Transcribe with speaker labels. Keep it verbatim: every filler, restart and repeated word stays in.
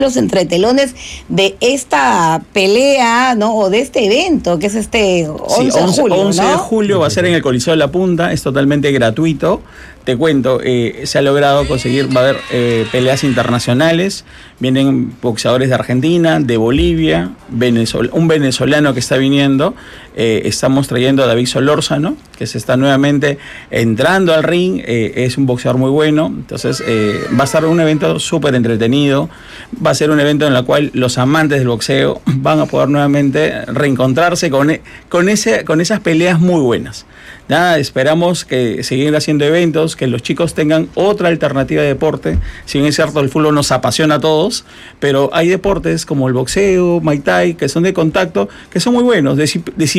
Speaker 1: los entretelones de esta pelea, ¿no? O de este evento, que es este once de julio, ¿no?
Speaker 2: once de julio va a ser en el Coliseo de la Punta, es totalmente gratuito. Te cuento, eh, se ha logrado conseguir, va a haber eh, peleas internacionales, vienen boxeadores de Argentina, de Bolivia, Venezol- un venezolano que está viniendo, eh, estamos trayendo a David Solórzano, que se está nuevamente entrando al ring, eh, es un boxeador muy bueno, entonces eh, va a estar un evento súper entretenido, va a ser un evento en el cual los amantes del boxeo van a poder nuevamente reencontrarse con, con, ese, con esas peleas muy buenas. Nada, esperamos que seguir haciendo eventos, que los chicos tengan otra alternativa de deporte. Si bien es cierto, el fútbol nos apasiona a todos, pero hay deportes como el boxeo, Muay Thai, que son de contacto, que son muy buenos, de, de